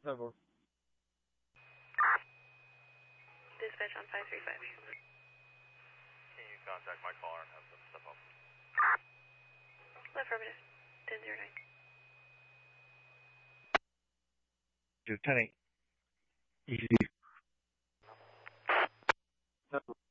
Over. Dispatch on 535. Can you contact my caller and have them step up? Affirmative. 1009. Lieutenant. Easy. Over.